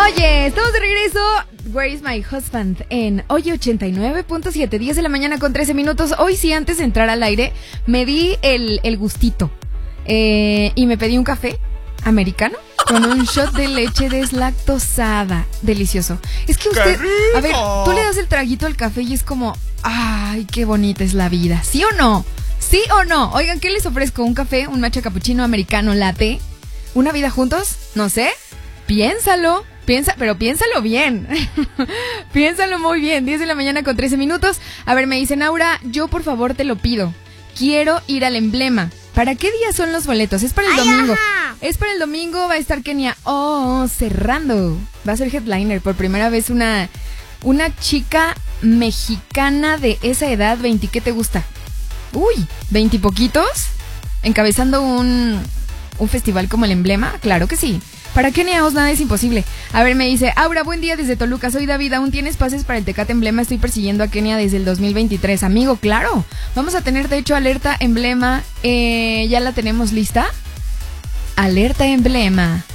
Oye, estamos de regreso. Where is my husband? En hoy 89.7, 10 de la mañana con 13 minutos. Hoy sí, antes de entrar al aire, me di el gustito. Y me pedí un café americano con un shot de leche deslactosada. Delicioso. Es que usted, a ver, tú le das el traguito al café y es como, ay, qué bonita es la vida. ¿Sí o no? ¿Sí o no? Oigan, ¿qué les ofrezco? ¿Un café? ¿Un matcha cappuccino americano latte? ¿Una vida juntos? No sé. Piénsalo. Pero piénsalo bien. Piénsalo muy bien. 10 de la mañana con 13 minutos. A ver, me dicen, Aura, yo por favor te lo pido. Quiero ir al Emblema. ¿Para qué día son los boletos? Es para el domingo. Ajá. Es para el domingo. Va a estar Kenia cerrando. Va a ser headliner. Por primera vez una chica mexicana de esa edad. 20, ¿qué te gusta? Uy, 20 y poquitos. Encabezando un festival como el Emblema. Claro que sí. Para Kenia Os nada es imposible. A ver, me dice, Aura, buen día desde Toluca, soy David, ¿aún tienes pases para el Tecate Emblema? Estoy persiguiendo a Kenia desde el 2023. Amigo, claro, vamos a tener de hecho alerta Emblema, ya la tenemos lista. Alerta Emblema.